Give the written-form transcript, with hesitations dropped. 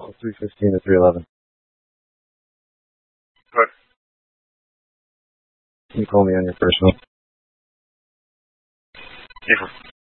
315 to 311. Good. You can call me on your personal. Different.